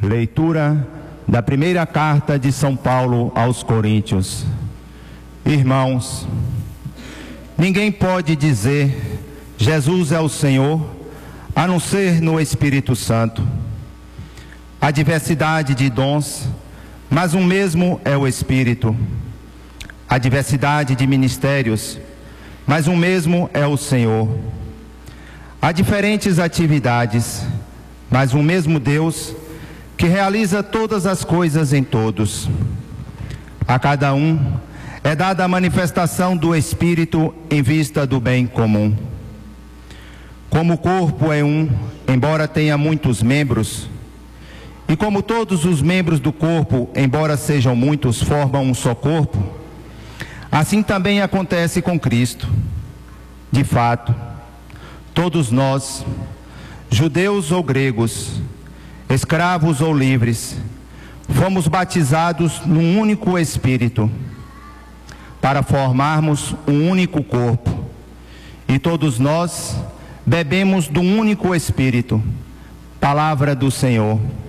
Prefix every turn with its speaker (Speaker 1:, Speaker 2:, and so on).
Speaker 1: Leitura da primeira carta de São Paulo aos Coríntios. Irmãos, ninguém pode dizer Jesus é o Senhor, a não ser no Espírito Santo. Há diversidade de dons, mas um mesmo é o Espírito. Há diversidade de ministérios, mas um mesmo é o Senhor. Há diferentes atividades, mas um mesmo Deus que realiza todas as coisas em todos. A cada um é dada a manifestação do Espírito em vista do bem comum. Como o corpo é um, embora tenha muitos membros, e como todos os membros do corpo, embora sejam muitos, formam um só corpo, assim também acontece com Cristo. De fato, todos nós, judeus ou gregos, escravos ou livres, fomos batizados num único Espírito, para formarmos um único corpo, e todos nós bebemos do único Espírito. Palavra do Senhor.